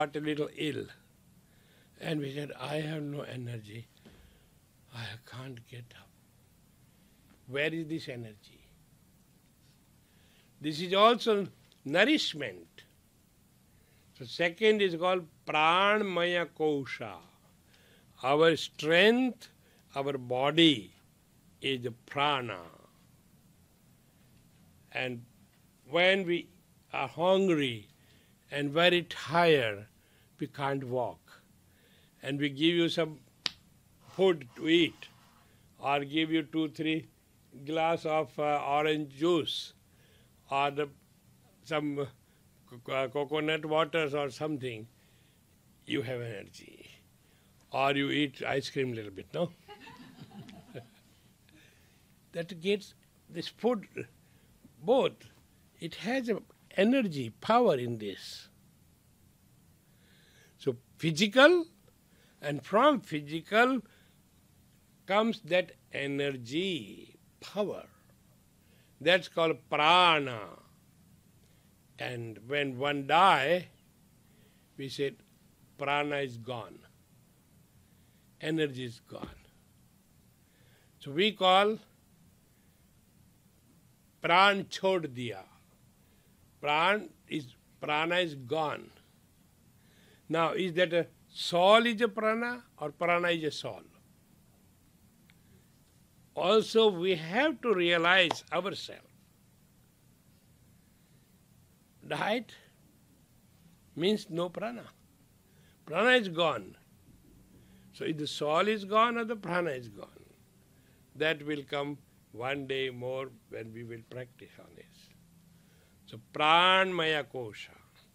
got a little ill. And we said, I have no energy. I can't get up. Where is this energy? This is also nourishment. So second is called pranmaya kosha. Our strength, our body is the prana. And when we are hungry and very tired, we can't walk. And we give you some food to eat, or give you 2-3 glass of orange juice, or some coconut waters or something, you have energy. Or you eat ice cream a little bit, no? That gets this food, both. It has energy, power in this. So physical, and from physical comes that energy, power. That's called prana. And when one dies, we said prana is gone. Energy is gone. So we call pran chhod diya. Prana is gone. Now, is that a soul is a prana or prana is a soul? Also, we have to realize ourselves. Diet means no prana. Prana is gone. So if the soul is gone or the prana is gone, that will come one day more when we will practice on this. So pranmaya kosha.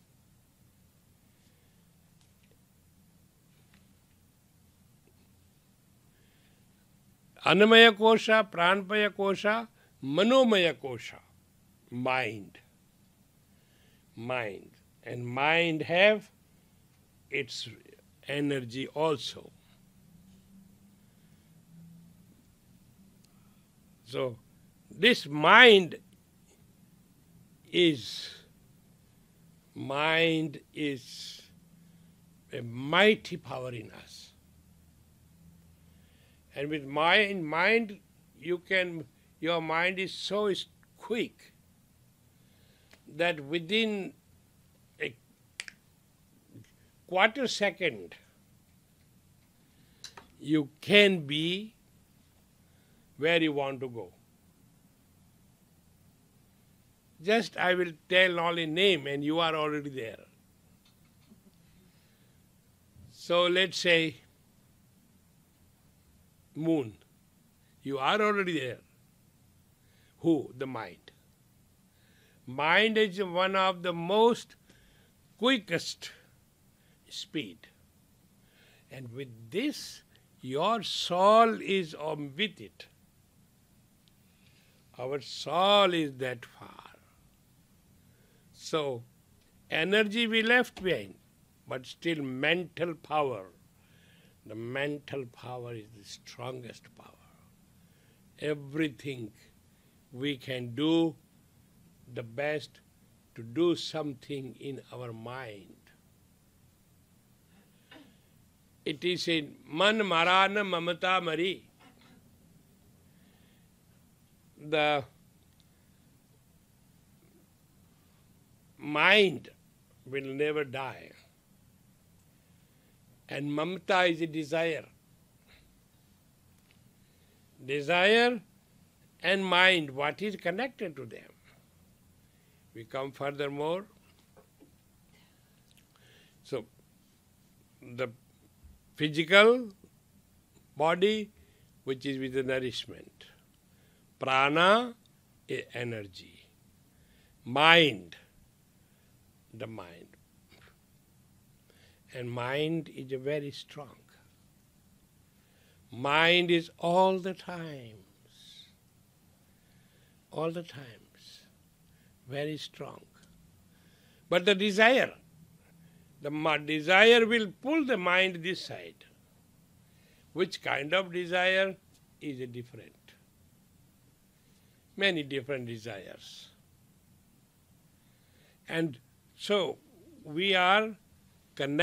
Annamaya kosha, pranmaya kosha, manomaya kosha, mind. Mind. And mind have its energy also. So this mind is a mighty power in us. And with mind, your mind is so quick that within a quarter second, you can be where you want to go. Just I will tell only name and you are already there. So let's say moon. You are already there. Who? The mind. Mind is one of the most quickest speed. And with this, your soul is with it. Our soul is that far. So, energy we left behind, but still mental power. The mental power is the strongest power. Everything we can do the best to do something in our mind. It is in man marana mamata mari. The mind will never die. And mamata is a desire. Desire and mind, what is connected to them? We come furthermore. So, the physical body, which is with the nourishment. Prana is energy. Mind, the mind. And mind is very strong. Mind is all the times, very strong. But the desire will pull the mind this side. Which kind of desire is different? Many different desires. And so we are connected